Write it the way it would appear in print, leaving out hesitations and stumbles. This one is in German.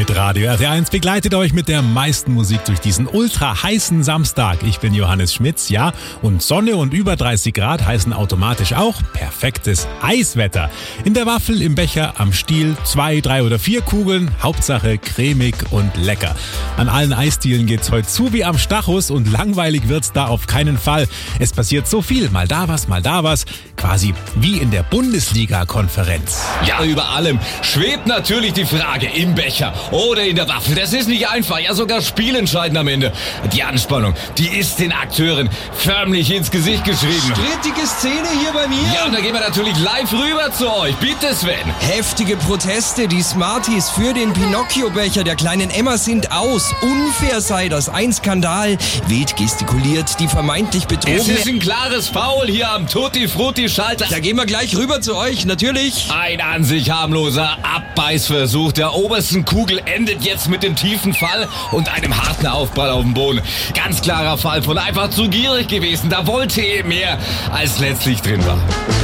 Mit Radio RT1 begleitet euch mit der meisten Musik durch diesen ultra heißen Samstag. Ich bin Johannes Schmitz, ja, und Sonne und über 30 Grad heißen automatisch auch perfektes Eiswetter. In der Waffel, im Becher, am Stiel 2, 3 oder 4 Kugeln, Hauptsache cremig und lecker. An allen Eisdielen geht's heute zu wie am Stachus und langweilig wird's da auf keinen Fall. Es passiert so viel, mal da was, quasi wie in der Bundesliga-Konferenz. Ja, über allem schwebt natürlich die Frage, im Becher oder in der Waffel. Das ist nicht einfach, ja sogar spielentscheidend am Ende. Die Anspannung, die ist den Akteuren förmlich ins Gesicht geschrieben. Strittige Szene hier bei mir. Ja, und da gehen wir natürlich live rüber zu euch. Bitte, Sven. Heftige Proteste, die Smarties für den Pinocchio-Becher der kleinen Emma sind aus. Unfair sei das, ein Skandal. Wild gestikuliert die vermeintlich Betrogene. Es ist ein klares Foul hier am Tutti-Frutti-Schalter. Da gehen wir gleich rüber zu euch, natürlich. Ein an sich harmloser Abbeißversuch der obersten Kugel endet jetzt mit dem tiefen Fall und einem harten Aufprall auf dem Boden. Ganz klarer Fall von einfach zu gierig gewesen. Da wollte er mehr, als letztlich drin war.